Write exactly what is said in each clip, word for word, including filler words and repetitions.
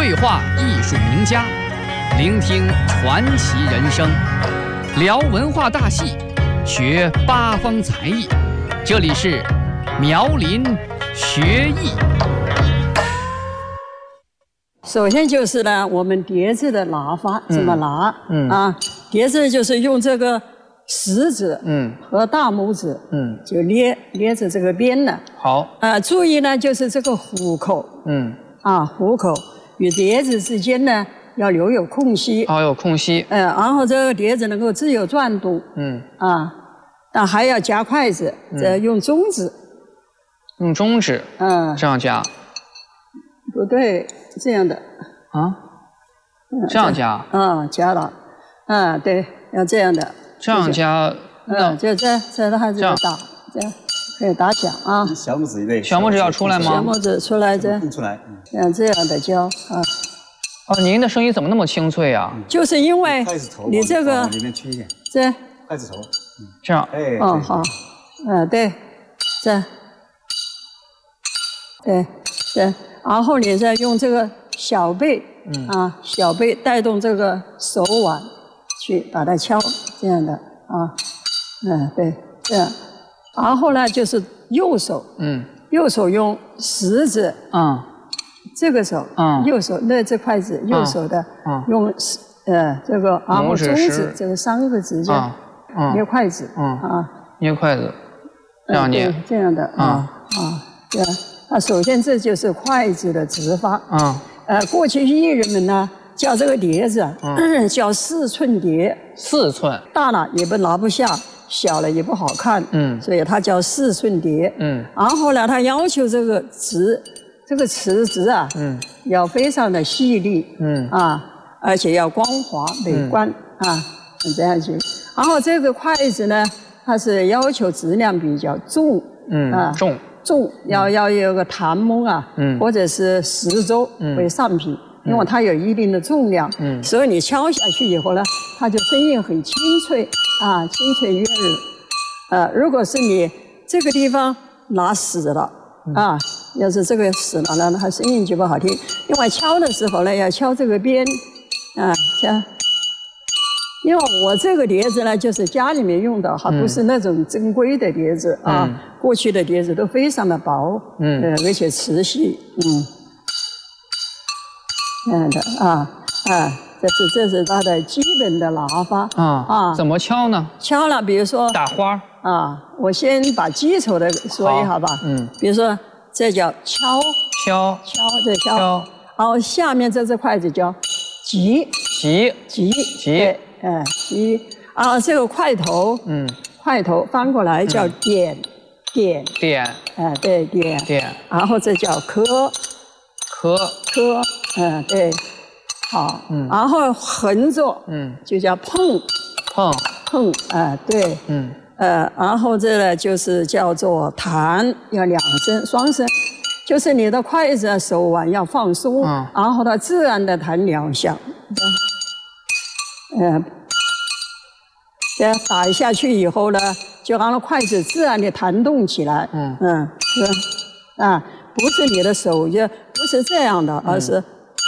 对话艺术名家，聆听传奇人生，聊文化大戏，学八方才艺。这里是苗林学艺。 首先就是呢，我们碟子的拿法怎么拿？嗯, 嗯啊，碟子就是用这个食指，嗯，和大拇指，嗯，就捏捏着这个边呢。 好。 啊，注意呢，就是这个虎口，嗯，啊，虎口与碟子之间呢要留有空隙。 哦，有空隙。 嗯，然后这个碟子能够自由转动。嗯，啊，但还要夹筷子，这用中指。 用中指。嗯，这样夹。 不对，这样的。 啊？这样夹？ 嗯，夹了。嗯，对，要这样的。 这样夹。 嗯，就这这的还是打，这样可以打响啊。 小拇指对。 小拇指要出来吗？ 小拇指出来这。 蹦出来。 嗯，这样的教啊。 哦，您的声音怎么那么清脆啊？ 就是因为你这个里面缺一点。 这。 筷子头。 这样。 哎。 哦，好。嗯，对，这。对，对。然后你再用这个小背，嗯啊，小背带动这个手腕去把它敲，这样的啊，嗯，对，这样。然后呢，就是右手，嗯，右手用食指，嗯，这个手，嗯，右手那这筷子，右手的，嗯，用呃这个，然后中指这个三个指甲，嗯，捏筷子，嗯啊， 捏筷子，这样捏， 这样的啊啊，这样。啊，首先这就是筷子的指法。嗯。呃，过去艺人们呢叫这个碟子，嗯，叫四寸碟。 四寸。大了也不拿不下，小了也不好看。嗯。所以它叫四寸碟。嗯。然后呢，他要求这个词，这个词质啊，嗯，要非常的细腻。嗯。啊，而且要光滑美观、嗯、啊，这样子。然后这个筷子呢，它是要求质量比较重。 嗯。啊，重。 重要要有个檀木啊，嗯，或者是石州为上品，嗯，因为它有一定的重量，嗯，所以你敲下去以后呢，它就声音很清脆啊，清脆悦耳。呃，如果是你这个地方拿死了，嗯，啊，要是这个死了呢，它声音就不好听。另外敲的时候呢，要敲这个边，啊，敲。因为我这个碟子呢，就是家里面用的，还不是那种珍贵的碟子、嗯、啊。过去的碟子都非常的薄，嗯，呃，而且磁细，嗯，这样的啊啊，这是这是它的基本的拿法啊啊。怎么敲呢？ 敲了，比如说打花啊。我先把基础的说一下吧，嗯，比如说这叫敲敲敲这敲，敲然后下面这只筷子叫击击击击。 哎，击，然后这个筷头，嗯，筷头翻过来叫点，嗯、点， 点， 哎，对，点， 点， 然后这叫磕， 磕， 磕，嗯，对，好，嗯，然后横着，嗯，就叫碰， 碰， 碰，哎，对，嗯，呃，然后这呢就是叫做弹，要两声，双声，就是你的筷子手腕要放松，嗯，然后它自然的弹两下。嗯，这样打下去以后呢，就让它筷子自然的弹动起来。嗯嗯，是啊，不是你的手就不是这样的，而是、嗯、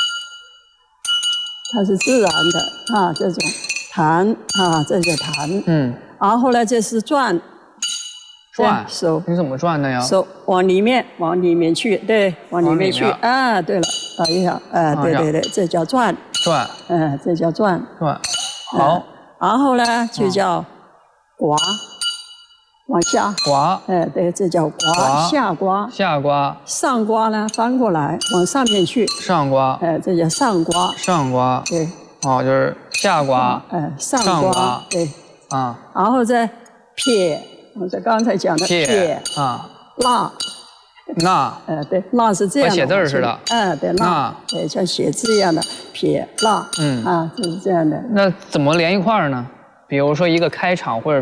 它是自然的啊，这种弹啊，这就弹。嗯，然后呢，这是转， 转手你怎么转的呀？ 手往里面，往里面去，对，往里面去。啊，对了，打一下，啊，对对对，这叫转。 转， 嗯，这叫转。 转，好。 嗯、然后呢，就叫刮，往下。 刮。 哎，对，这叫刮。下刮。 下刮。 上刮呢，翻过来往上面去。 上刮。 哎，这叫上刮。 上刮。 对。 哦，就是下刮。 哎、嗯，上刮。对。啊。然后再撇，我这刚才讲的撇。啊。捺。 捺， 呃，对，捺是这样的， 和写字似的。 嗯，对，捺，对，像写字一样的撇捺，嗯，啊，就是这样的。 那怎么连一块儿呢？比如说一个开场或者